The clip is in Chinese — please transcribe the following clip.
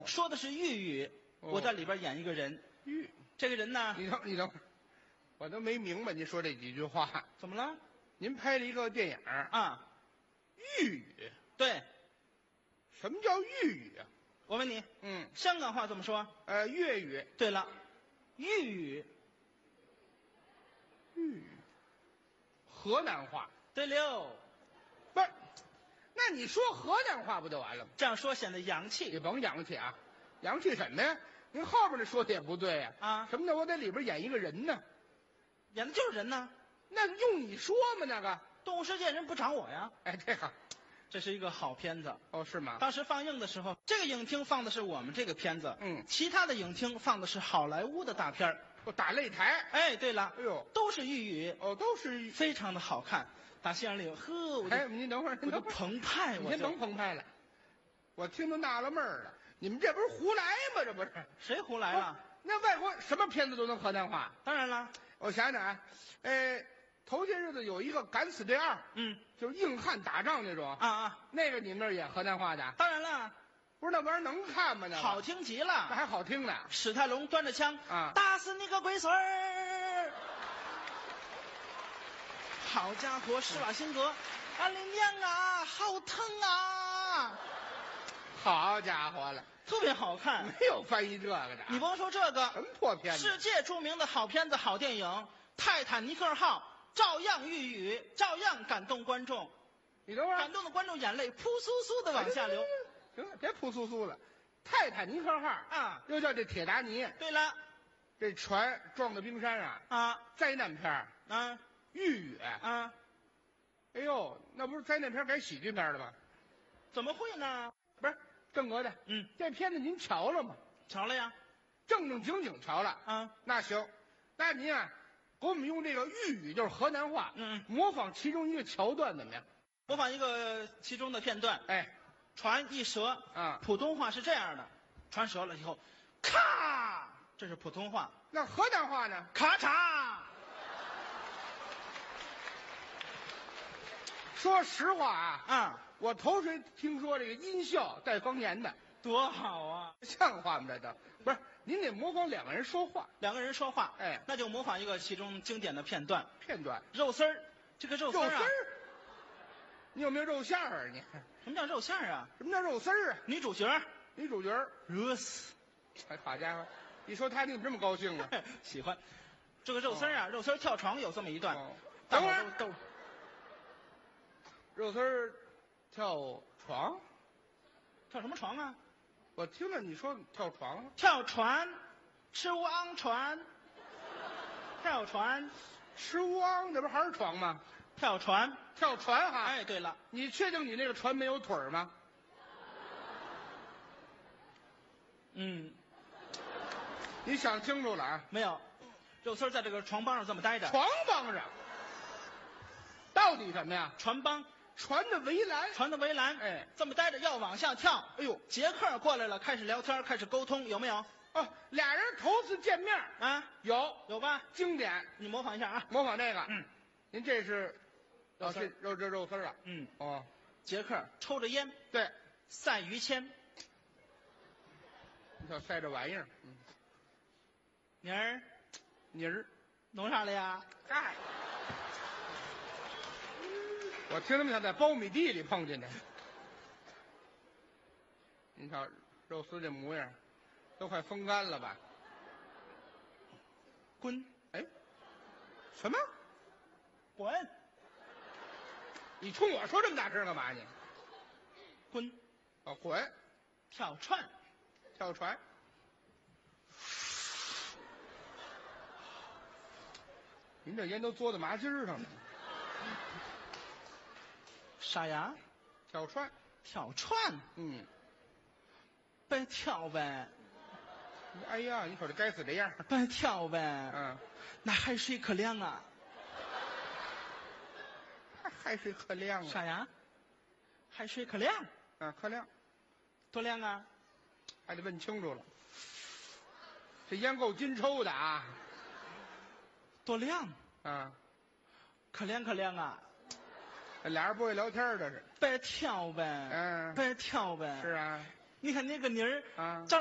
说的是豫语，我在里边演一个人。这个人呢， 你等会儿，我都没明白您说这几句话。 怎么了？ 您拍了一个电影啊， 豫语， 对， 什么叫豫语啊？ 我问你，香港话怎么说？ 粤语。 对了，豫语， 豫语，河南话。 对了， 不是，那你说河南话不就完了吗？ 这样说显得洋你气。 甭洋气啊，洋气什么呀？您后边那说的也不对呀。 啊什么叫我在里边演一个人呢？ 演的就是人呢。 那用你说吗？那个， 动物世界人不找我呀。 哎，这个， 这是一个好片子。 哦，是吗？ 当时放映的时候，这个影厅放的是我们这个片子，其他的影厅放的是好莱坞的大片儿。 我打擂台。 哎，对了， 哎呦， 都是豫语， 哦，都是。 非常的好看。打戏上里，呵，我就哎，您等会儿， 我就澎湃， 你先甭澎湃了，我听都纳了闷儿了，你们这不是胡来吗？这不是？ 谁胡来了？ 那外国什么片子都能河南话？ 当然了， 我想想啊，头些日子有一个《敢死队2》，就是硬汉打仗那种啊， 那个你们那儿演河南话的？ 当然了， 不是那玩意儿能看吗？那好听极了， 那还好听呢。 史泰龙端着枪啊， 打死你个龟孙儿！好家伙，施瓦辛格，俺的娘啊，好疼啊！ 好家伙了， 特别好看， 没有翻译这个的。 你甭说这个， 什么破片子？ 世界著名的好片子、好电影《泰坦尼克号》照样豫语，照样感动观众。 你等会儿， 感动的观众眼泪扑簌簌的往下流。 行了，别扑簌簌了。泰坦尼克号啊， 又叫这铁达尼。 对了， 这船撞到冰山上啊， 灾难片啊， 豫语啊， 哎呦，那不是灾难片改喜剧片了吗？ 怎么会呢？ 不是正格的，这片子您瞧了吗？ 瞧了呀， 正正经经瞧了啊。 那行，那您啊，给我们用这个豫语，就是河南话，模仿其中一个桥段怎么样？ 模仿一个其中的片段。 哎， 船一折啊， 普通话是这样的，船折了以后，咔，这是普通话。 那河南话呢？ 咔嚓。 说实话啊， 我头回听说这个音效带方言的， 多好啊！ 像话吗？这都不是，您得模仿两个人说话， 两个人说话， 哎， 那就模仿一个其中经典的片段。 肉丝儿， 这个肉丝儿啊， 你有没有肉馅儿啊？你什么叫肉馅儿啊？ 什么叫肉丝儿啊？ 女主角热死！ 哎，好家伙，一说他你怎么这么高兴啊？ 喜欢这个肉丝儿啊，肉丝儿跳床有这么一段。 等会儿，肉丝儿跳床， 跳什么床啊？ 我听了你说跳床， 跳船，吃汪船，跳船， 吃汪，那不还是床吗？ 跳船哈！ 哎，对了， 你确定你那个船没有腿吗？你想清楚了啊？ 没有，肉丝在这个床帮上这么待着。 床帮上，到底什么呀？ 船帮。 船的围栏， 哎，这么待着要往下跳。 哎呦， 杰克过来了，开始聊天，开始沟通，有没有？ 哦，俩人头次见面啊，有吧？ 经典， 你模仿一下啊， 模仿这个。您这是肉丝儿啊？哦， 杰克抽着烟， 对， 赛于谦。 你瞧赛这玩意儿， 妮儿，弄啥了呀？ 嗨。我听他们想在苞米地里碰见的。您瞧肉丝这模样，都快风干了吧？ 滚！ 哎，什么？ 滚！ 你冲我说这么大声干嘛你？ 滚！ 哦，滚！ 跳船。 您这烟都嘬到麻筋上了。 啥呀？ 跳船， 别跳呗！ 哎呀，你瞅这该死这样！ 别跳呗！那海水可凉啊！ 海水可凉啊！ 啥呀？海水可凉啊，可凉， 多凉啊？ 还得问清楚了。这烟够金抽的啊！ 多凉啊！ 可凉啊！ 俩人不会聊天，这是。 别跳呗！别跳呗！ 是啊。 你看那个妮儿啊。